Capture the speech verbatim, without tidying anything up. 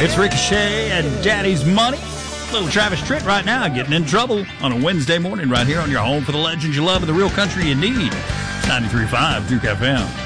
It's Ricochet and Daddy's Money. Little Travis Tritt right now getting in trouble on a Wednesday morning right here on your home for the legends you love and the real country you need. ninety-three point five Duke F M.